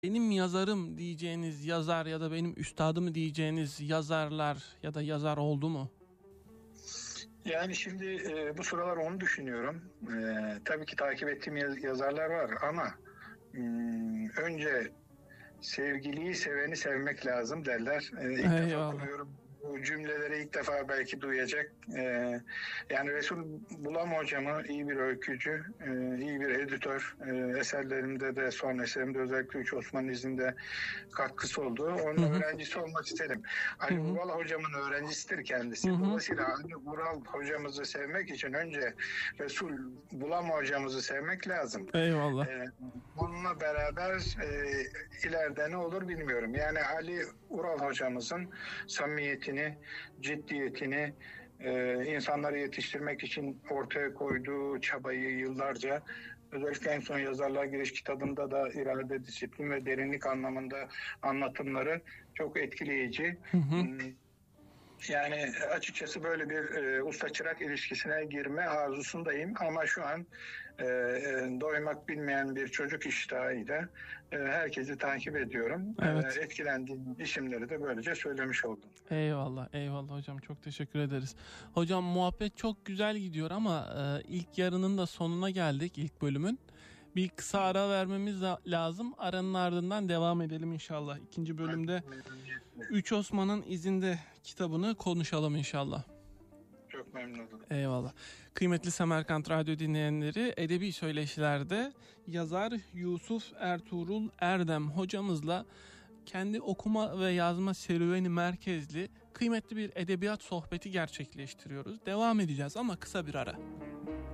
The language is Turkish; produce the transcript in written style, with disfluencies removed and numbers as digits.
Benim yazarım diyeceğiniz yazar ya da benim üstadım diyeceğiniz yazarlar ya da yazar oldu mu? Yani şimdi bu sıralar onu düşünüyorum. Tabii ki takip ettiğim yazarlar var ama önce sevgiliyi seveni sevmek lazım derler. İlk defa Eyvallah. kuruyorum. Bu cümleleri ilk defa belki duyacak. Yani Resul Bulam hocamı iyi bir öykücü, iyi bir editör. Eserlerimde de son eserimde özellikle Üç Osman izinde katkısı oldu. Onun öğrencisi olmak isterim. Ali Ural hocamın öğrencisidir kendisi. Dolayısıyla Ali Ural hocamızı sevmek için önce Resul Bulam hocamızı sevmek lazım. Eyvallah. Bununla beraber ileride ne olur bilmiyorum. Yani Ali Ural hocamızın samimiyetini, ciddiyetini, insanları yetiştirmek için ortaya koyduğu çabayı yıllarca, özellikle en son Yazarlığa Giriş kitabında da irade, disiplin ve derinlik anlamında anlatımları çok etkileyici. Yani açıkçası böyle bir usta çırak ilişkisine girme arzusundayım ama şu an doymak bilmeyen bir çocuk iştahıyla herkesi takip ediyorum. Evet. Etkilendiğim isimleri de böylece söylemiş oldum. Eyvallah, eyvallah hocam, çok teşekkür ederiz. Hocam muhabbet çok güzel gidiyor ama ilk yarının da sonuna geldik, ilk bölümün. Bir kısa ara vermemiz lazım. Aranın ardından devam edelim inşallah. İkinci bölümde Üç Osman'ın izinde kitabını konuşalım inşallah. Çok memnun oldum. Eyvallah. Kıymetli Semerkant Radyo dinleyenleri, Edebi Söyleşiler'de yazar Yusuf Ertuğrul Erdem hocamızla kendi okuma ve yazma serüveni merkezli kıymetli bir edebiyat sohbeti gerçekleştiriyoruz. Devam edeceğiz ama kısa bir ara.